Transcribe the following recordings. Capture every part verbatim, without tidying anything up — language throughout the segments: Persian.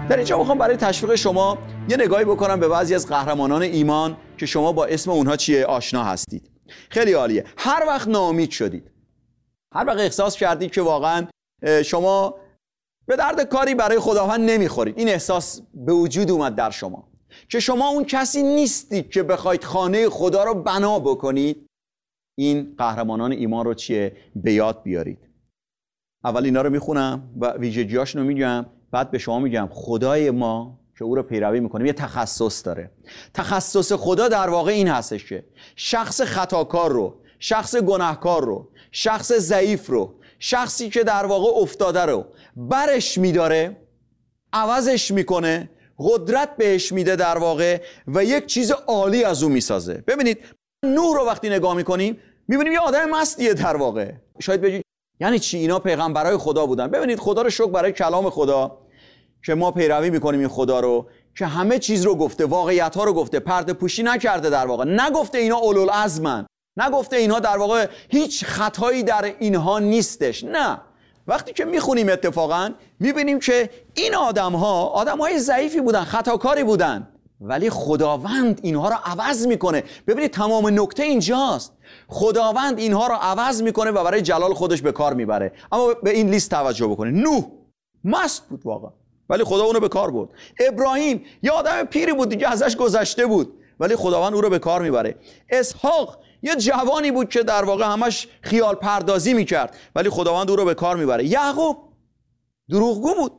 در اینجا میخوام برای تشویق شما یه نگاهی بکنم به بعضی از قهرمانان ایمان که شما با اسم اونها چیه آشنا هستید. خیلی عالیه. هر وقت ناامید شدید، هر وقت احساس کردید که واقعا شما به درد کاری برای خداوند نمیخورید، این احساس به وجود اومد در شما که شما اون کسی نیستید که بخواید خانه خدا رو بنا بکنید، این قهرمانان ایمان رو چیه به یاد بیارید. اول اینا رو میخونم و ویژگی‌هاشون رو میگم، بعد به شما میگم خدای ما که او رو پیروی میکنیم یه تخصص داره. تخصص خدا در واقع این هستش که شخص خطاکار رو، شخص گناهکار رو، شخص ضعیف رو، شخصی که در واقع افتاده رو برش میداره، عوضش میکنه، قدرت بهش میده در واقع و یک چیز عالی از اون میسازه. ببینید نوح رو وقتی نگاه میکنیم میبینیم یه آدم مستیه در واقع. شاید بگید یعنی چی؟ اینا پیغمبرای خدا بودن. ببینید خدا رو شکر برای کلام خدا که ما پیروی میکنیم این خدا رو که همه چیز رو گفته، واقعیت ها رو گفته، پرده پوشی نکرده در واقع. نگفته اینا اولوالعزمن، نگفته اینها در واقع هیچ خطایی در اینها نیستش. نه، وقتی که میخونیم اتفاقا میبینیم که این آدم ها آدم های ضعیفی بودن، خطاکاری بودن، ولی خداوند اینها رو عوض میکنه. ببینید تمام نکته اینجاست، خداوند اینها رو عوض میکنه و برای جلال خودش به کار میبره. اما به این لیست توجه بکنید. نوح مست بود واقعا ولی خدا اونو به کار برد. ابراهیم یه آدم پیری بود دیگه، ازش گذشته بود ولی خداوند او رو به کار میبره. اسحاق یه جوانی بود که در واقع همش خیال پردازی میکرد ولی خداوند او رو به کار میبره. یعقوب دروغگو بود.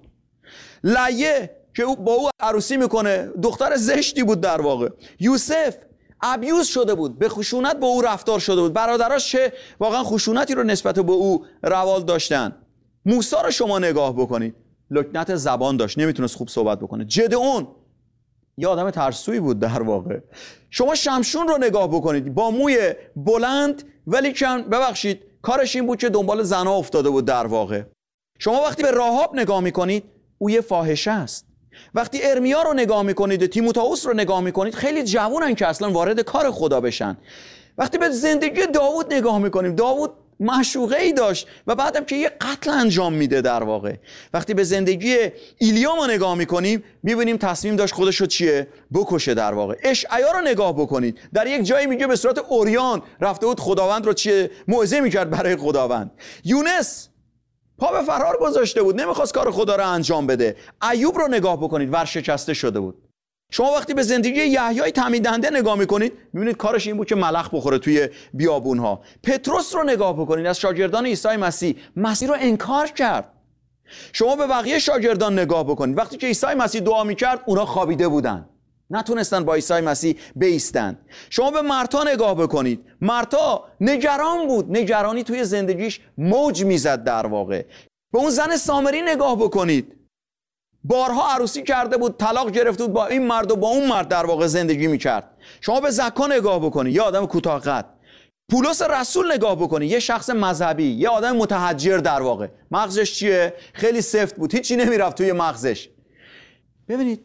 لیه که با او عروسی میکنه دختر زشتی بود در واقع. یوسف ابیوز شده بود، به خشونت با او رفتار شده بود، برادراش چه واقعا خشونتی رو نسبت به او روال داشتن. موسی رو شما نگاه بکنید، لکنت زبان داشت، نمیتونست خوب صحبت بکنه. جدعون یه آدم ترسویی بود در واقع. شما شمشون رو نگاه بکنید، با موی بلند ولی کم ببخشید کارش این بود که دنبال زنها افتاده بود در واقع. شما وقتی به راهاب نگاه میکنید او یه فاحشه است. وقتی ارمیا رو نگاه میکنید، تیموتائوس رو نگاه میکنید، خیلی جوونن که اصلا وارد کار خدا بشن. وقتی به زندگی داوود نگاه میکنیم، داوود معشوقه ای داشت و بعدم که یه قتل انجام میده در واقع. وقتی به زندگی ایلیا ما نگاه میکنیم میبینیم تصمیم داشت خودش رو چیه بکشه در واقع. اشعیا رو نگاه بکنید، در یک جایی میگه به صورت اوریان رفته بود خداوند رو چیه موعظه میکرد برای خداوند. یونس پا به فرار گذاشته بود، نمیخواست کار خدا رو انجام بده. ایوب رو نگاه بکنید، ورشکسته شده بود. شما وقتی به زندگی یحیای تامین دهنده نگاه میکنید میبینید کارش این بود که ملخ بخوره توی بیابونها. پتروس رو نگاه بکنید، از شاگردان عیسی مسیح مسیح رو انکار کرد. شما به بقیه شاگردان نگاه بکنید، وقتی که عیسی مسیح دعا میکرد اونا خوابیده بودن، نتونستن با عیسی مسیح بایستن. شما به مرتا نگاه بکنید، مرتا نگران بود، نگرانی توی زندگیش موج میزد در واقع. به اون زن سامری نگاه بکنید، بارها عروسی کرده بود، طلاق گرفته بود، با این مرد و با اون مرد در واقع زندگی میکرد. شما به زکا نگاه بکنید، یه آدم کوتاه قد. پولس رسول نگاه بکنید، یه شخص مذهبی، یه آدم متحجر در واقع. مغزش چیه؟ خیلی سفت بود، هیچی نمیرفت توی مغزش. ببینید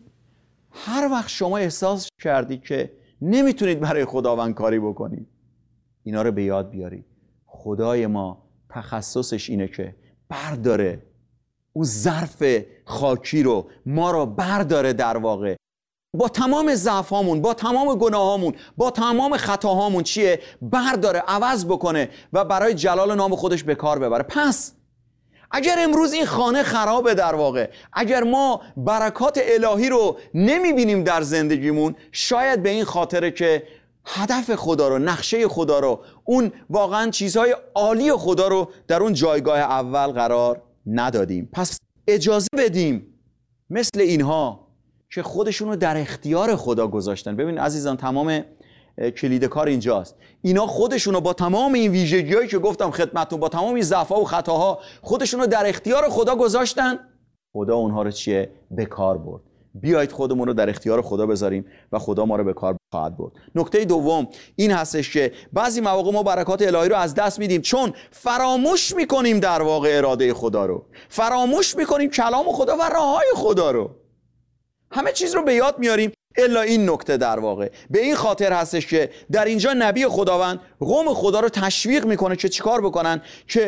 هر وقت شما احساس کردید که نمیتونید برای خداوند کاری بکنید، اینا رو به یاد بیارید. خدای ما تخصصش اینه که برداره اون ظرف خاکی رو، ما رو برداره در واقع، با تمام ضعفامون، با تمام گناهامون، با تمام خطاهامون چیه برداره، عوض بکنه و برای جلال نام خودش به کار ببره. پس اگر امروز این خانه خرابه در واقع، اگر ما برکات الهی رو نمیبینیم در زندگیمون، شاید به این خاطره که هدف خدا رو، نقشه خدا رو، اون واقعا چیزهای عالی خدا رو در اون جایگاه اول قرار ندادیم. پس اجازه بدیم مثل اینها که خودشونو در اختیار خدا گذاشتن. ببین عزیزان، تمام کلید کار اینجاست. اینا خودشونو با تمام این ویژگی‌هایی که گفتم خدمتتون، با تمام این ضعف‌ها و خطاها، خودشونو در اختیار خدا گذاشتن. خدا اونها رو چیه به کار برد. بیایید خودمون رو در اختیار خدا بذاریم و خدا ما رو به کار خواهد برد. نکته دوم این هستش که بعضی مواقع ما برکات الهی رو از دست میدیم چون فراموش میکنیم در واقع اراده خدا رو، فراموش میکنیم کلام خدا و راههای خدا رو. همه چیز رو به یاد میاریم الا این نکته در واقع. به این خاطر هستش که در اینجا نبی خداوند قوم خدا رو تشویق میکنه که چیکار بکنن؟ که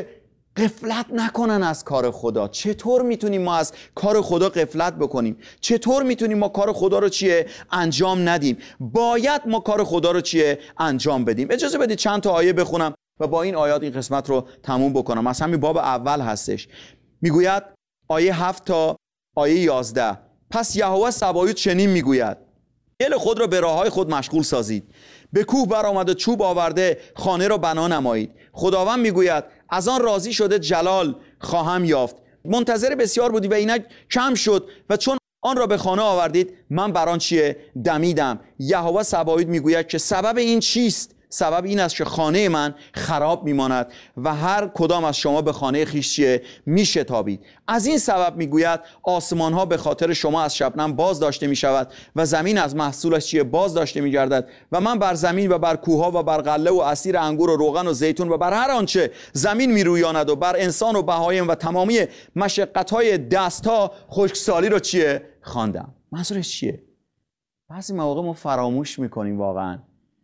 غفلت نکنن از کار خدا. چطور میتونیم ما از کار خدا غفلت بکنیم؟ چطور میتونیم ما کار خدا رو چیه انجام ندیم؟ باید ما کار خدا رو چیه انجام بدیم. اجازه بدید چند تا آیه بخونم و با این آیات این قسمت رو تموم بکنم. از همین باب اول هستش. میگوید آیه هفت تا آیه یازده: پس یهوه سبایوت چنین میگوید دل خود را به راههای خود مشغول سازید، به کوه برآمد و چوب آورده خانه را بنا نمایید. خداوند میگوید از آن راضی شده جلال خواهم یافت. منتظر بسیار بودی و اینک کم شد و چون آن را به خانه آوردید من بر آن چیه دمیدم. یهوه سبایوت میگوید که سبب این چیست؟ سبب این است که خانه من خراب میماند و هر کدام از شما به خانه خویش چیه میشتابید. از این سبب میگوید آسمان ها به خاطر شما از شبنم باز داشته میشود و زمین از محصولش چیه باز داشته میگردد و من بر زمین و بر کوه و بر غله و عصیر انگور و روغن و زیتون و بر هر آنچه زمین میرویاند و بر انسان و بهایم و تمامی مشقت های دست ها خشکسالی رو چیه خواندم. منظورش چیه؟ بعضی مواقع ما فراموش میکنیم واقعا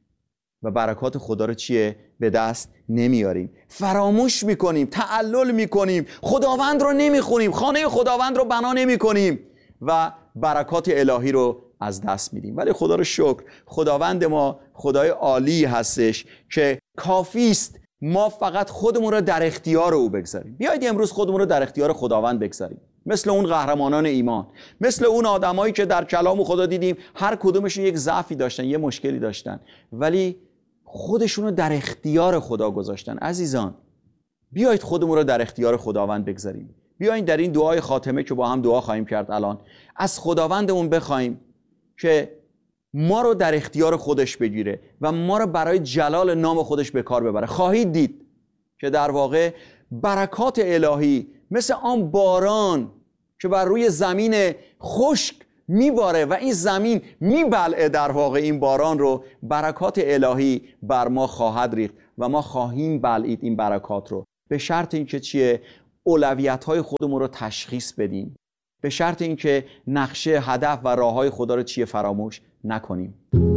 و برکات خدا رو چیه به دست نمیاریم. فراموش میکنیم، تعلل میکنیم، خداوند رو نمیخونیم، خانه خداوند رو بنا نمیکنیم و برکات الهی رو از دست میدیم. ولی خدا رو شکر، خداوند ما خدای عالی هستش که کافی است ما فقط خودمون رو در اختیار او بگذاریم. بیایید امروز خودمون رو در اختیار خداوند بگذاریم، مثل اون قهرمانان ایمان، مثل اون آدمایی که در کلام خدا دیدیم هر کدومشون یک ضعفی داشتن، یه مشکلی داشتن، ولی خودشونو در اختیار خدا گذاشتن. عزیزان بیایید خودمون رو در اختیار خداوند بگذاریم. بیایید در این دعای خاتمه که با هم دعا خواهیم کرد الان از خداوندمون بخوایم که ما رو در اختیار خودش بگیره و ما رو برای جلال نام خودش به کار ببره. خواهید دید که در واقع برکات الهی مثل آن باران که بر روی زمین خشک میباره و این زمین میبلعه، در واقع این باران رو برکات الهی بر ما خواهد ریخت و ما خواهیم بلعید این برکات رو، به شرط اینکه چیه اولویت‌های خودمون رو تشخیص بدیم، به شرط اینکه نقشه، هدف و راه‌های خدا رو چیه فراموش نکنیم.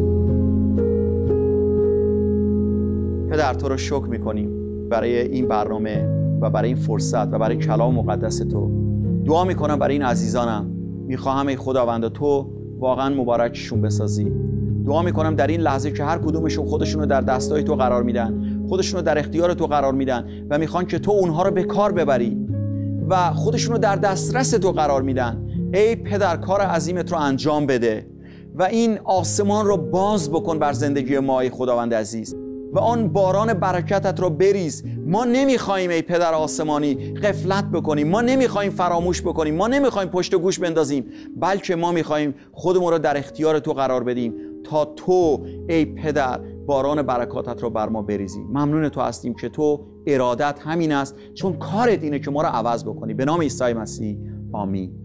پدر تو رو شکر میکنیم برای این برنامه و برای این فرصت و برای کلام مقدس تو. دعا میکنم برای این عزیزانم، میخواهم ای خداوند تو واقعا مبارکشون بسازی. دعا میکنم در این لحظه که هر کدومشون خودشونو در دستای تو قرار میدن، خودشونو در اختیار تو قرار میدن و میخوان که تو اونها رو به کار ببری و خودشونو در دسترس تو قرار میدن، ای پدر کار عظیمت رو انجام بده و این آسمان رو باز بکن بر زندگی ما ای خداوند عزیز و آن باران برکتت رو بریز. ما نمیخوایم ای پدر آسمانی غفلت بکنیم، ما نمیخوایم فراموش بکنیم، ما نمیخوایم پشت گوش بندازیم، بلکه ما میخوایم خودمون رو در اختیار تو قرار بدیم تا تو ای پدر باران برکاتت رو بر ما بریزی. ممنون تو هستیم که تو ارادت همین است، چون کارت اینه که ما رو عوض بکنی. به نام عیسی مسیح آمین.